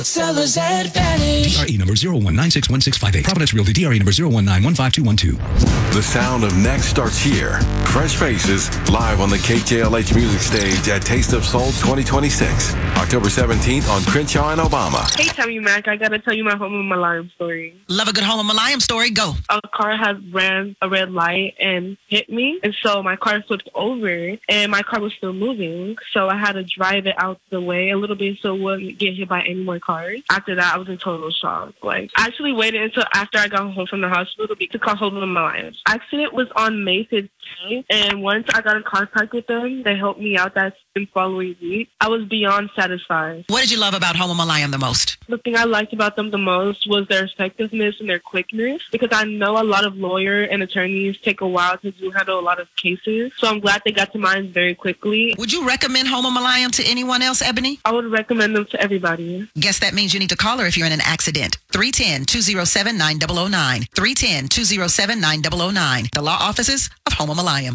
Seller's Advantage. DRE number 0196165. Providence Realty, DRE number 019-15212. The sound of next starts here. Fresh Faces, live on the KJLH Music Stage at Taste of Soul 2026. October 17th on Crenshaw and Obama. Hey, Tammy Mac, I gotta tell you my Home of Malayam story. Love a good Home of Malayam story. Go. A car had ran a red light and hit me, and so my car flipped over, and my car was still moving, so I had to drive it out the way a little bit so it wouldn't get hit by any more cars. After that, I was in total shock. I actually waited until after I got home from the hospital to call Home of Malayam. Accident was on May 15th, and once I got in contact with them, they helped me out that following week. I was beyond satisfied. What did you love about Home of Malayam the most? The thing I liked about them the most was their effectiveness and their quickness, because I know a lot of lawyers and attorneys take a while to handle a lot of cases. So I'm glad they got to mine very quickly. Would you recommend Home of Malayam to anyone else, Ebony? I would recommend them to everybody. Guess that means you need to call her if you're in an accident. 310-207-9009. 310-207-9009. The law offices of Home of Malayam.